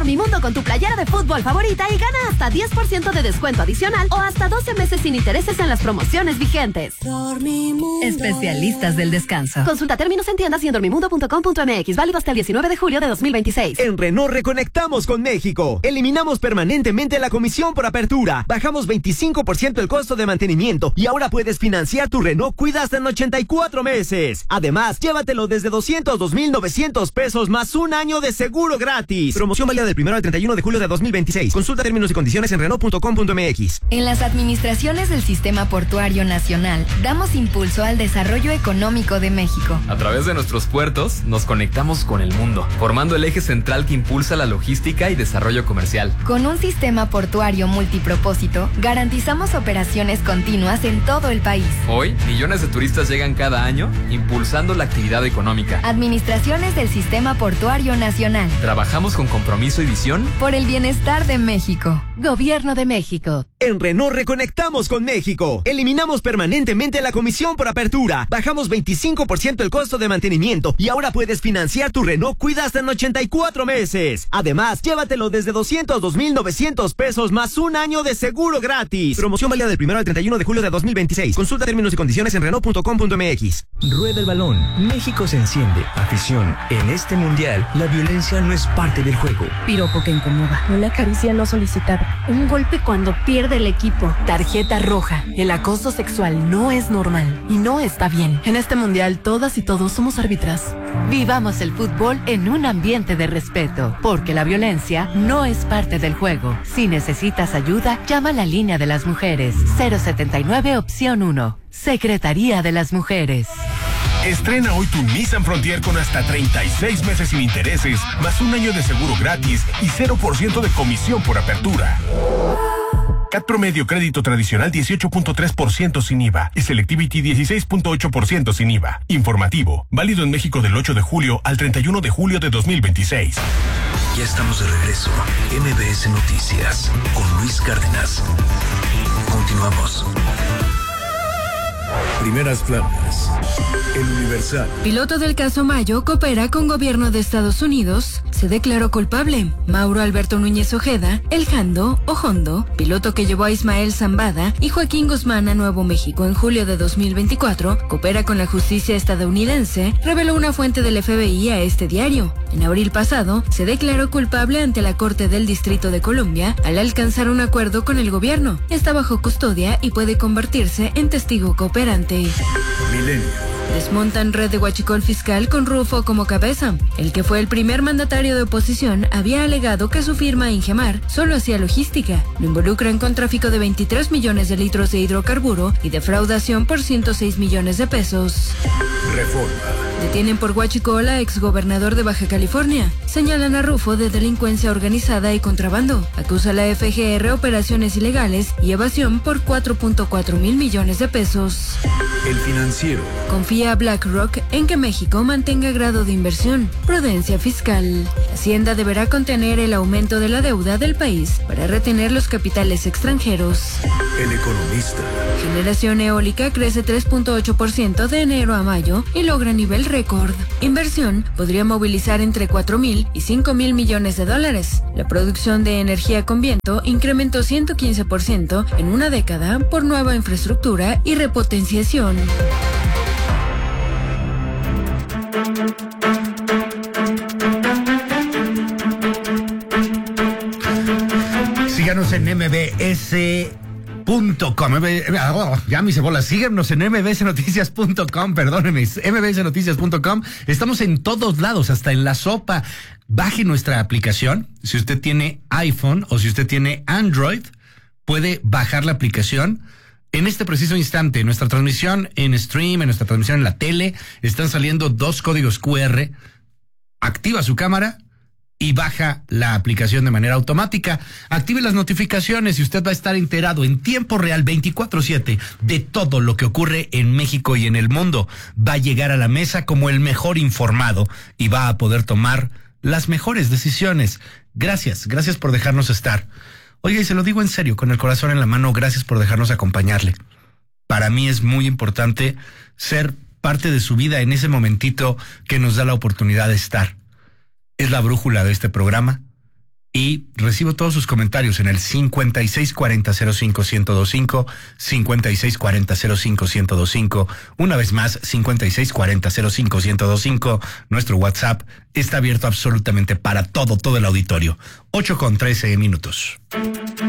Dormimundo con tu playera de fútbol favorita y gana hasta 10% de descuento adicional o hasta 12 meses sin intereses en las promociones vigentes. Dormimundo. Especialistas del descanso. Consulta términos en tiendas y en dormimundo.com.mx. Válido hasta el 19 de julio de 2026. En Renault reconectamos con México. Eliminamos permanentemente la comisión por apertura. Bajamos 25% el costo de mantenimiento y ahora puedes financiar tu Renault Kwid hasta en 84 meses. Además, llévatelo desde 202,900 pesos más un año de seguro gratis. Promoción válida del 1 al 31 de julio de 2026. Consulta términos y condiciones en Renault.com.mx. En las administraciones del Sistema Portuario Nacional, damos impulso al desarrollo económico de México. A través de nuestros puertos, nos conectamos con el mundo, formando el eje central que impulsa la logística y desarrollo comercial. Con un sistema portuario multipropósito, garantizamos operaciones continuas en todo el país. Hoy, millones de turistas llegan cada año, impulsando la actividad económica. Administraciones del Sistema Portuario Nacional. Trabajamos con compromiso y visión por el bienestar de México. Gobierno de México. En Renault reconectamos con México. Eliminamos permanentemente la comisión por apertura. Bajamos 25% el costo de mantenimiento y ahora puedes financiar tu Renault Kwid hasta en 84 meses. Además, llévatelo desde 202,900 pesos más un año de seguro gratis. Promoción válida del 1 al 31 de julio de 2026. Consulta términos y condiciones en Renault.com.mx. Rueda el balón. México se enciende. Afición. En este mundial, la violencia no es parte del juego. Piropo que incomoda. Una caricia no solicitada. Un golpe cuando pierde el equipo. Tarjeta roja. El acoso sexual no es normal y no está bien. En este mundial, todas y todos somos árbitras. Vivamos el fútbol en un ambiente de respeto, porque la violencia no es parte del juego. Si necesitas ayuda, llama a la línea de las mujeres. 079 opción 1. Secretaría de las Mujeres. Estrena hoy tu Nissan Frontier con hasta 36 meses sin intereses, más un año de seguro gratis y 0% de comisión por apertura. CAT promedio crédito tradicional 18.3% sin IVA y Selectivity 16.8% sin IVA. Informativo, válido en México del 8 de julio al 31 de julio de 2026. Ya estamos de regreso. MBS Noticias con Luis Cárdenas. Continuamos. Primeras planas. El Universal. Piloto del caso Mayo coopera con gobierno de Estados Unidos. Se declaró culpable. Mauro Alberto Núñez Ojeda, El Jando o Hondo, piloto que llevó a Ismael Zambada y Joaquín Guzmán a Nuevo México en julio de 2024, coopera con la justicia estadounidense, reveló una fuente del FBI a este diario. En abril pasado, se declaró culpable ante la Corte del Distrito de Columbia al alcanzar un acuerdo con el gobierno. Está bajo custodia y puede convertirse en testigo cooperante. Milenio. Desmontan red de huachicol fiscal con Rufo como cabeza. El que fue el primer mandatario de oposición había alegado que su firma Ingemar solo hacía logística. Lo involucran con tráfico de 23 millones de litros de hidrocarburo y defraudación por 106 millones de pesos. Reforma. Detienen por huachicol a exgobernador de Baja California. Señalan a Rufo de delincuencia organizada y contrabando. Acusa a la FGR operaciones ilegales y evasión por 4.4 mil millones de pesos. El Financiero. Confía a BlackRock en que México mantenga grado de inversión. Prudencia fiscal. Hacienda deberá contener el aumento de la deuda del país para retener los capitales extranjeros. El Economista. Generación eólica crece 3.8% de enero a mayo y logra nivel récord. Inversión podría movilizar entre 4,000 y 5,000 millones de dólares. La producción de energía con viento incrementó 115% en una década por nueva infraestructura y repotenciación. Síganos en mbs.com. Ya me hice bola. Síganos en mbsnoticias.com, perdónenme, mbsnoticias.com. Estamos en todos lados, hasta en la sopa. Baje nuestra aplicación. Si usted tiene iPhone o si usted tiene Android, puede bajar la aplicación. En este preciso instante, nuestra transmisión en stream, en nuestra transmisión en la tele, están saliendo 2 códigos QR. Activa su cámara y baja la aplicación de manera automática. Active las notificaciones y usted va a estar enterado en tiempo real 24/7 de todo lo que ocurre en México y en el mundo. Va a llegar a la mesa como el mejor informado y va a poder tomar las mejores decisiones. Gracias por dejarnos estar. Oiga, y se lo digo en serio, con el corazón en la mano, gracias por dejarnos acompañarle. Para mí es muy importante ser parte de su vida en ese momentito que nos da la oportunidad de estar. Es la brújula de este programa Y recibo todos sus comentarios en el 5640-05-1025, 5640-05-1025. Una vez más, 5640-05-1025. Nuestro WhatsApp está abierto absolutamente para todo el auditorio. 8:13 minutos.